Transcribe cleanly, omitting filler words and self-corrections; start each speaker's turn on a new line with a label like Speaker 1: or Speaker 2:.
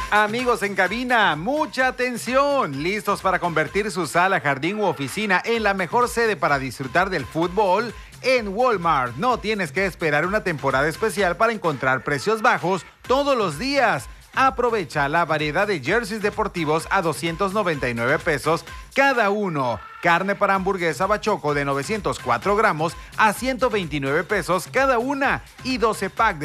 Speaker 1: Amigos en cabina, mucha atención. ¿Listos para convertir su sala, jardín u oficina en la mejor sede para disfrutar del fútbol? En Walmart no tienes que esperar una temporada especial para encontrar precios bajos todos los días. Aprovecha la variedad de jerseys deportivos a 299 pesos cada uno. Carne para hamburguesa Bachoco de 904 gramos a 129 pesos cada una. Y 12 pack de